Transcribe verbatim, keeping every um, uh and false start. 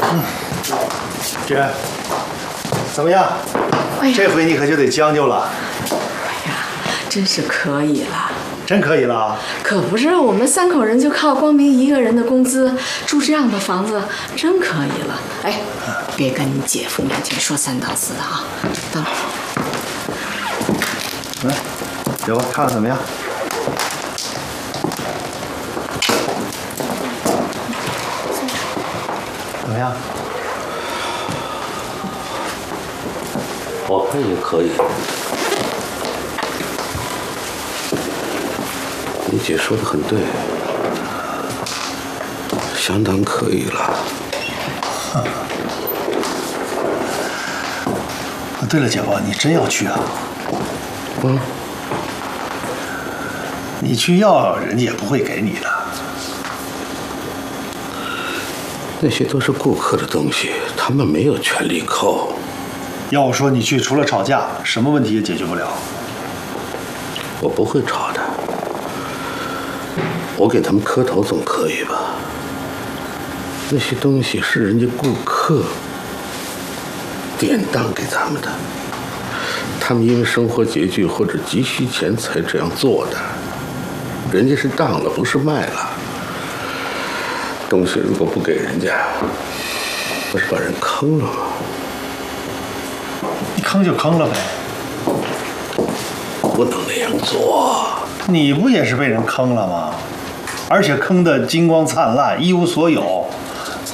嗯，姐，怎么样？哎、这回你可就得将就了。 哎呀，真是可以了。 真可以了？ 可不是，我们三口人就靠光明一个人的工资住这样的房子，真可以了。哎，别跟你姐夫面前说三道四的啊。等会儿。来，给我看看怎么样？怎么样？ 我看也可以。你姐说的很对，相当可以了。 啊，对了，姐夫，你真要去啊？ 嗯。 你去要，人家也不会给你的。 那些都是顾客的东西，他们没有权利扣。 要我说，你去除了吵架，什么问题也解决不了。 我不会吵的。我给他们磕头总可以吧？那些东西是人家顾客典当给他们的，他们因为生活拮据或者急需钱才这样做的，人家是当了，不是卖了。东西如果不给人家，不是把人坑了吗？ 你坑就坑了呗， 不能那样做。 你不也是被人坑了吗？而且坑得金光灿烂，一无所有。